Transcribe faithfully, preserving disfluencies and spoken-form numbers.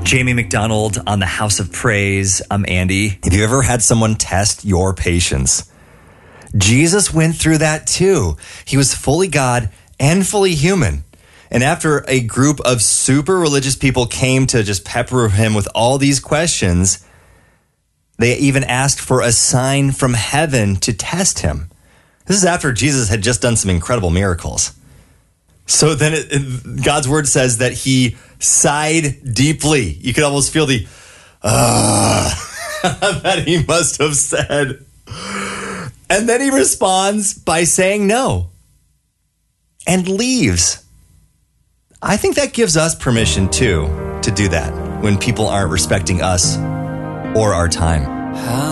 Jamie McDonald on the House of Praise. I'm Andy. Have you ever had someone test your patience? Jesus went through that too. He was fully God and fully human. And after a group of super religious people came to just pepper him with all these questions, they even asked for a sign from heaven to test him. This is after Jesus had just done some incredible miracles. So then it, it, God's word says that he sighed deeply. You could almost feel the, uh, that he must have said. And then he responds by saying no and leaves. I think that gives us permission too to do that when people aren't respecting us or our time.